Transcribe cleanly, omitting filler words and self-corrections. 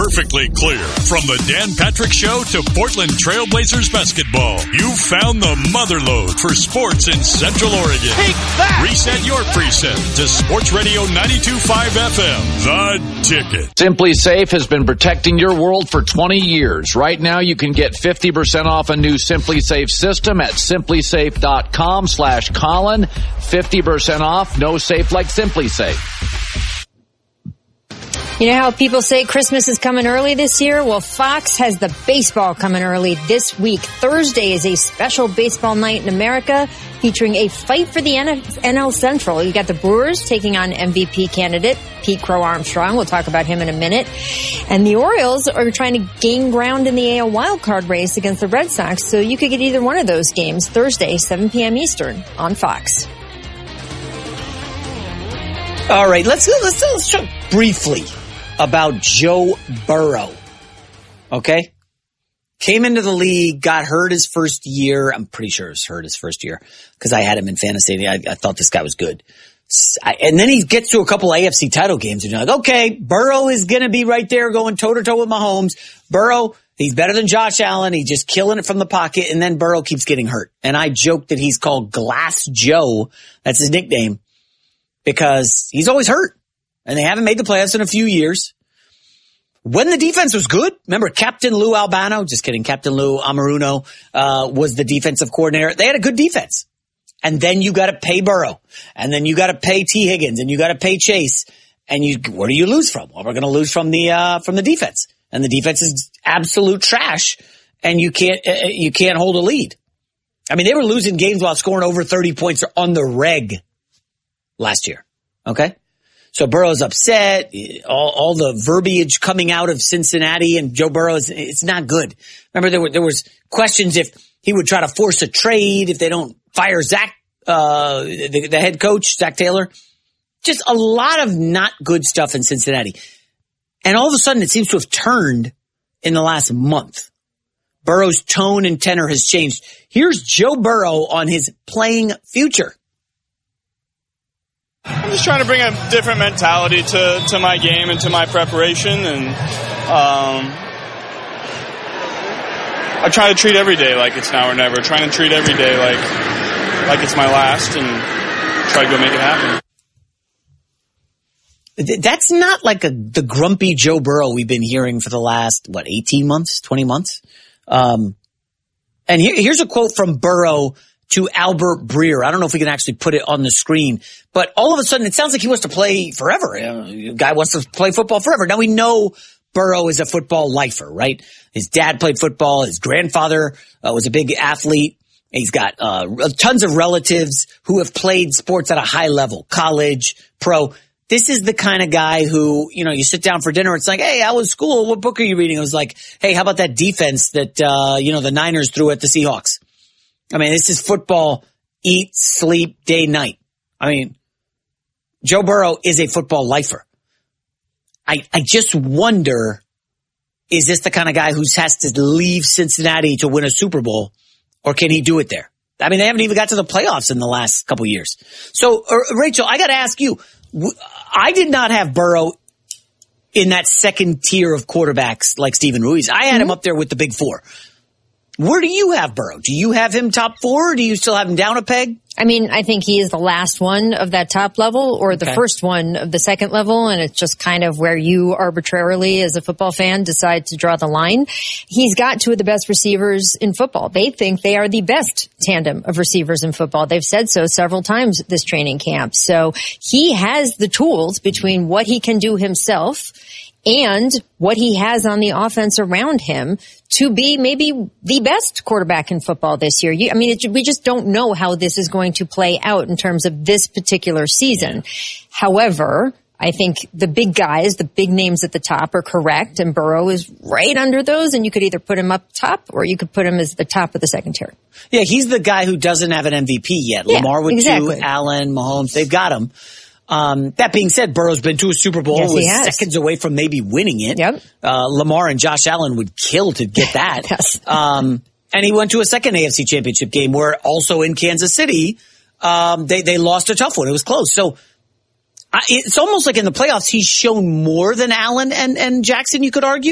perfectly clear. From the Dan Patrick Show to Portland Trailblazers basketball, you found the motherlode for sports in Central Oregon. Take that! Reset your preset to Sports Radio 92.5 FM, The Ticket. Simply Safe has been protecting your world for 20 years. Right now, you can get 50% off a new Simply Safe system at simplysafe.com/Colin. 50% off, no safe like Simply Safe. You know how people say Christmas is coming early this year? Well, Fox has the baseball coming early this week. Thursday is a special baseball night in America featuring a fight for the NL Central. You got the Brewers taking on MVP candidate Pete Crow Armstrong. We'll talk about him in a minute. And the Orioles are trying to gain ground in the AL wildcard race against the Red Sox. So you could get either one of those games Thursday, 7 p.m. Eastern on Fox. All right, let's talk briefly about Joe Burrow. Okay? Came into the league, got hurt his first year. I'm pretty sure it was hurt his first year because I had him in fantasy. I thought this guy was good. And then he gets to a couple AFC title games and you're like, okay, Burrow is going to be right there going toe-to-toe with Mahomes. Burrow, he's better than Josh Allen. He's just killing it from the pocket. And then Burrow keeps getting hurt. And I joke that he's called Glass Joe. That's his nickname because he's always hurt. And they haven't made the playoffs in a few years. When the defense was good, remember Captain Lou Albano, just kidding, Captain Lou Amaruno, was the defensive coordinator. They had a good defense. And then you gotta pay Burrow. And then you gotta pay T. Higgins and you gotta pay Chase. And where do you lose from? Well, we're gonna lose from the defense. And the defense is absolute trash. And you can't hold a lead. I mean, they were losing games while scoring over 30 points on the reg last year. Okay? So Burrow's upset, all the verbiage coming out of Cincinnati and Joe Burrow it's not good. Remember there was questions if he would try to force a trade if they don't fire Zach, the head coach, Zach Taylor. Just a lot of not good stuff in Cincinnati. And all of a sudden it seems to have turned in the last month. Burrow's tone and tenor has changed. Here's Joe Burrow on his playing future. I'm just trying to bring a different mentality to my game and to my preparation, and I try to treat every day like it's now or never. Trying to treat every day like it's my last, and try to go make it happen. That's not like the grumpy Joe Burrow we've been hearing for the last 18 months, 20 months. And here's a quote from Burrow to Albert Breer. I don't know if we can actually put it on the screen, but all of a sudden it sounds like he wants to play forever. The guy wants to play football forever. Now we know Burrow is a football lifer, right? His dad played football. His grandfather was a big athlete. He's got tons of relatives who have played sports at a high level, college, pro. This is the kind of guy who, you sit down for dinner. It's like, hey, how was school? What book are you reading? It was like, hey, how about that defense that, the Niners threw at the Seahawks? I mean, this is football, eat, sleep, day, night. I mean, Joe Burrow is a football lifer. I just wonder, is this the kind of guy who has to leave Cincinnati to win a Super Bowl, or can he do it there? I mean, they haven't even got to the playoffs in the last couple years. So, Rachel, I got to ask you, I did not have Burrow in that second tier of quarterbacks like Steven Ruiz. I had him up there with the big four. Where do you have Burrow? Do you have him top four, or do you still have him down a peg? I mean, I think he is the last one of that top level or the first one of the second level, and it's just kind of where you arbitrarily, as a football fan, decide to draw the line. He's got two of the best receivers in football. They think they are the best tandem of receivers in football. They've said so several times this training camp. So he has the tools between what he can do himself and what he has on the offense around him to be maybe the best quarterback in football this year. We just don't know how this is going to play out in terms of this particular season. However, I think the big guys, the big names at the top are correct, and Burrow is right under those, and you could either put him up top or you could put him as the top of the second tier. Yeah, he's the guy who doesn't have an MVP yet. Yeah, Lamar with two, Allen, Mahomes, they've got him. That being said, Burrow's been to a Super Bowl, was seconds away from maybe winning it. Yep. Lamar and Josh Allen would kill to get that. Yes. And he went to a second AFC Championship game where also in Kansas City, they lost a tough one. It was close. So it's almost like in the playoffs, he's shown more than Allen and Jackson, you could argue.